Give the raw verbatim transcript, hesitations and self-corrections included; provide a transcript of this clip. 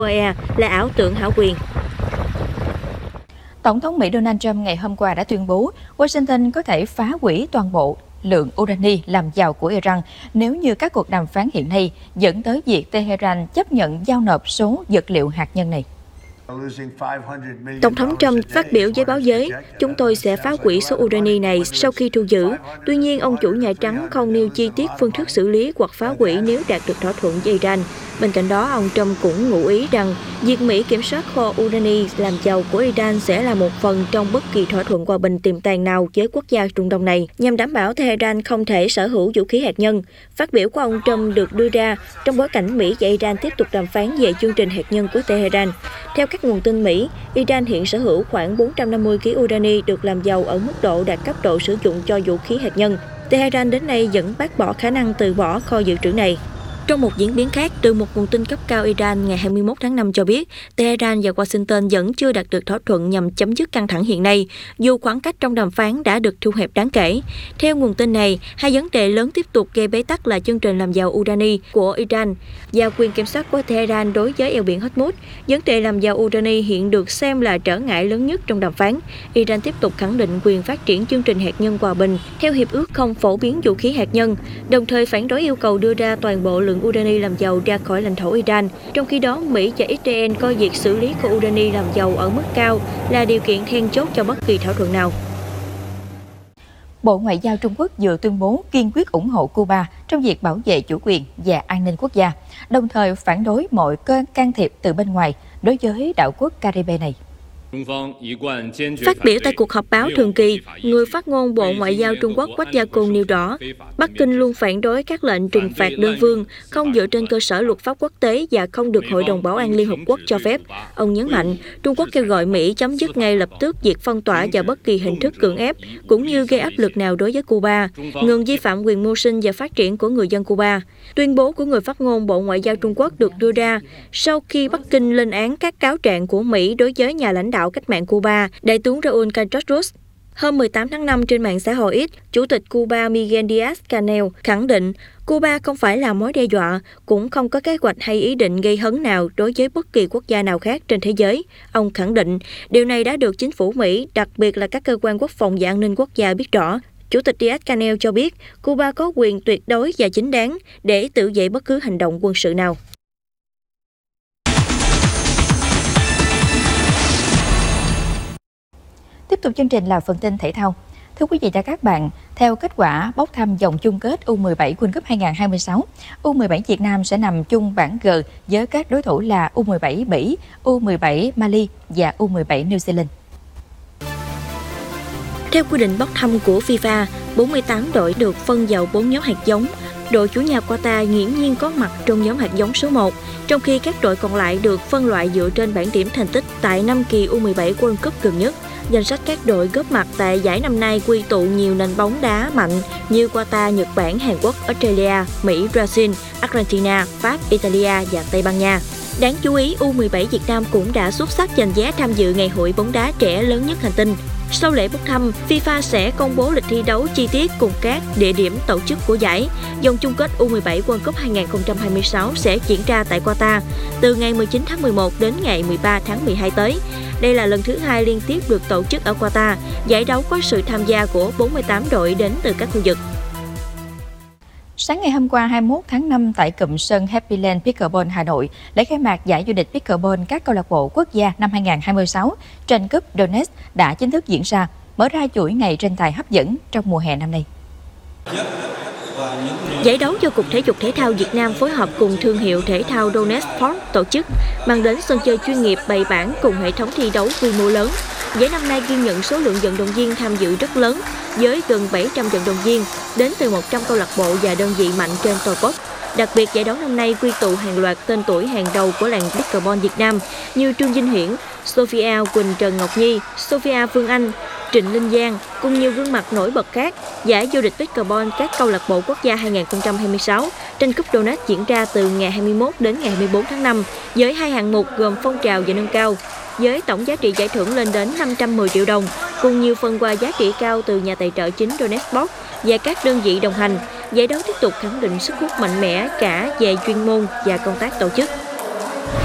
là ảo tưởng hảo quyền. Tổng thống Mỹ Donald Trump ngày hôm qua đã tuyên bố Washington có thể phá hủy toàn bộ lượng urani làm giàu của Iran nếu như các cuộc đàm phán hiện nay dẫn tới việc Tehran chấp nhận giao nộp số vật liệu hạt nhân này. Tổng thống Trump phát biểu với báo giới, chúng tôi sẽ phá hủy số urani này sau khi thu giữ. Tuy nhiên, ông chủ Nhà Trắng không nêu chi tiết phương thức xử lý hoặc phá hủy nếu đạt được thỏa thuận với Iran. Bên cạnh đó, ông Trump cũng ngụ ý rằng việc Mỹ kiểm soát kho urani làm giàu của Iran sẽ là một phần trong bất kỳ thỏa thuận hòa bình tiềm tàng nào với quốc gia Trung Đông này, nhằm đảm bảo Tehran không thể sở hữu vũ khí hạt nhân. Phát biểu của ông Trump được đưa ra trong bối cảnh Mỹ và Iran tiếp tục đàm phán về chương trình hạt nhân của Tehran. Theo các nguồn tin Mỹ, Iran hiện sở hữu khoảng bốn trăm năm mươi ki lô gam urani được làm giàu ở mức độ đạt cấp độ sử dụng cho vũ khí hạt nhân. Tehran đến nay vẫn bác bỏ khả năng từ bỏ kho dự trữ này. Trong một diễn biến khác, từ một nguồn tin cấp cao Iran ngày hai mươi mốt tháng năm cho biết, Tehran và Washington vẫn chưa đạt được thỏa thuận nhằm chấm dứt căng thẳng hiện nay, dù khoảng cách trong đàm phán đã được thu hẹp đáng kể. Theo nguồn tin này, hai vấn đề lớn tiếp tục gây bế tắc là chương trình làm giàu urani của Iran và quyền kiểm soát của Tehran đối với eo biển Hormuz. Vấn đề làm giàu urani hiện được xem là trở ngại lớn nhất trong đàm phán. Iran tiếp tục khẳng định quyền phát triển chương trình hạt nhân hòa bình theo hiệp ước không phổ biến vũ khí hạt nhân, đồng thời phản đối yêu cầu đưa ra toàn bộ lượng urani làm giàu ra khỏi lãnh thổ Iran. Trong khi đó, Mỹ và Israel coi việc xử lý của urani làm giàu ở mức cao là điều kiện then chốt cho bất kỳ thỏa thuận nào. Bộ Ngoại giao Trung Quốc vừa tuyên bố kiên quyết ủng hộ Cuba trong việc bảo vệ chủ quyền và an ninh quốc gia, đồng thời phản đối mọi can can thiệp từ bên ngoài đối với đảo quốc Caribe này. Phát biểu tại cuộc họp báo thường kỳ, người phát ngôn Bộ Ngoại giao Trung Quốc Quách Gia Côn nêu rõ, Bắc Kinh luôn phản đối các lệnh trừng phạt đơn phương, không dựa trên cơ sở luật pháp quốc tế và không được Hội đồng Bảo an Liên Hợp Quốc cho phép. Ông nhấn mạnh, Trung Quốc kêu gọi Mỹ chấm dứt ngay lập tức việc phong tỏa và bất kỳ hình thức cưỡng ép, cũng như gây áp lực nào đối với Cuba, ngừng vi phạm quyền mưu sinh và phát triển của người dân Cuba. Tuyên bố của người phát ngôn Bộ Ngoại giao Trung Quốc được đưa ra sau khi Bắc Kinh lên án các cáo trạng của Mỹ đối với nhà lãnh đạo cách mạng Cuba, Đại tướng Raúl Castro. Hôm mười tám tháng năm trên mạng xã hội X, Chủ tịch Cuba Miguel Díaz-Canel khẳng định Cuba không phải là mối đe dọa, cũng không có kế hoạch hay ý định gây hấn nào đối với bất kỳ quốc gia nào khác trên thế giới. Ông khẳng định điều này đã được chính phủ Mỹ, đặc biệt là các cơ quan quốc phòng và an ninh quốc gia biết rõ. Chủ tịch Díaz-Canel cho biết Cuba có quyền tuyệt đối và chính đáng để tự vệ bất cứ hành động quân sự nào. Tiếp tục chương trình là phần tin thể thao. Thưa quý vị và các bạn, theo kết quả bốc thăm vòng chung kết U mười bảy World Cup hai không hai sáu, U mười bảy Việt Nam sẽ nằm chung bảng G với các đối thủ là U mười bảy Bỉ, U mười bảy Mali và U mười bảy New Zealand. Theo quy định bốc thăm của FIFA, bốn mươi tám đội được phân vào bốn nhóm hạt giống. Đội chủ nhà Qatar nghiễm nhiên có mặt trong nhóm hạt giống số một, trong khi các đội còn lại được phân loại dựa trên bảng điểm thành tích tại năm kỳ U mười bảy World Cup gần nhất. Danh sách các đội góp mặt tại giải năm nay quy tụ nhiều nền bóng đá mạnh như Qatar, Nhật Bản, Hàn Quốc, Australia, Mỹ, Brazil, Argentina, Pháp, Italia và Tây Ban Nha. Đáng chú ý, U mười bảy Việt Nam cũng đã xuất sắc giành vé tham dự ngày hội bóng đá trẻ lớn nhất hành tinh. Sau lễ bốc thăm, FIFA sẽ công bố lịch thi đấu chi tiết cùng các địa điểm tổ chức của giải. Vòng chung kết U mười bảy World Cup hai không hai sáu sẽ diễn ra tại Qatar từ ngày mười chín tháng mười một đến ngày mười ba tháng mười hai tới. Đây là lần thứ hai liên tiếp được tổ chức ở Qatar. Giải đấu có sự tham gia của bốn mươi tám đội đến từ các khu vực. Sáng ngày hôm qua hai mươi mốt tháng năm tại cụm sân Happyland Pickleball Hà Nội, lễ khai mạc giải vô địch Pickleball các câu lạc bộ quốc gia năm hai không hai sáu tranh cúp Donetsk đã chính thức diễn ra, mở ra chuỗi ngày tranh tài hấp dẫn trong mùa hè năm nay. Giải đấu do Cục Thể dục Thể thao Việt Nam phối hợp cùng thương hiệu thể thao Donetsk Sport tổ chức, mang đến sân chơi chuyên nghiệp bày bản cùng hệ thống thi đấu quy mô lớn. Giải năm nay ghi nhận số lượng vận động viên tham dự rất lớn, với gần bảy trăm vận động viên đến từ một trăm câu lạc bộ và đơn vị mạnh trên toàn quốc. Đặc biệt, giải đấu năm nay quy tụ hàng loạt tên tuổi hàng đầu của làng Pickleball Việt Nam như Trương Vinh Hiển, Sophia Quỳnh Trần Ngọc Nhi, Sophia Phương Anh, Trịnh Linh Giang cùng nhiều gương mặt nổi bật khác. Giải vô địch Pickleball các câu lạc bộ quốc gia hai không hai sáu tranh cúp Donetsk diễn ra từ ngày hai mươi mốt đến ngày hai mươi bốn tháng năm với hai hạng mục gồm phong trào và nâng cao, với tổng giá trị giải thưởng lên đến năm trăm mười triệu đồng, cùng nhiều phần quà giá trị cao từ nhà tài trợ chính Donetsk Sport và các đơn vị đồng hành. Giải đấu tiếp tục khẳng định sức hút mạnh mẽ cả về chuyên môn và công tác tổ chức.